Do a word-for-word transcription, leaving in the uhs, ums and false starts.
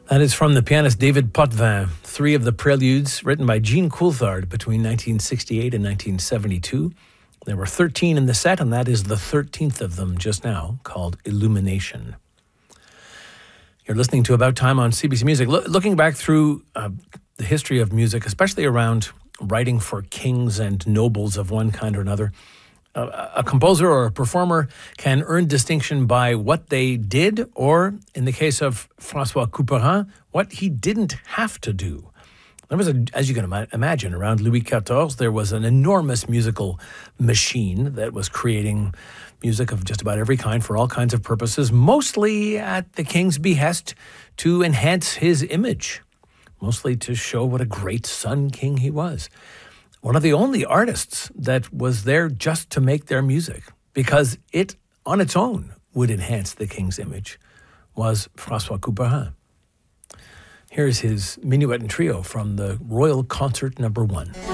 That is from the pianist David Potvin, three of the preludes written by Jean Coulthard between nineteen sixty-eight and nineteen seventy-two. There were thirteen in the set, and that is the thirteenth of them just now, called Illumination. You're listening to About Time on C B C Music. Lo- looking back through uh, the history of music, especially around writing for kings and nobles of one kind or another, uh, a composer or a performer can earn distinction by what they did, or, in the case of François Couperin, what he didn't have to do. There was, a, as you can ima- imagine, around Louis the fourteenth, there was an enormous musical machine that was creating music of just about every kind for all kinds of purposes, mostly at the king's behest to enhance his image, mostly to show what a great son king he was. One of the only artists that was there just to make their music, because it, on its own, would enhance the king's image, was François Couperin. Here's his minuet and trio from the Royal Concert Number One.